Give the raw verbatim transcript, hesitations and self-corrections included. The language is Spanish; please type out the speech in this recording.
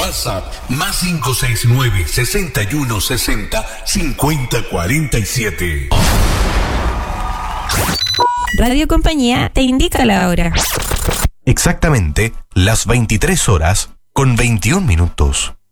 WhatsApp más cinco seis nueve, seis uno seis cero, cinco cero cuatro siete. Radio Compañía te indica la hora. Exactamente las veintitrés horas con veintiún minutos.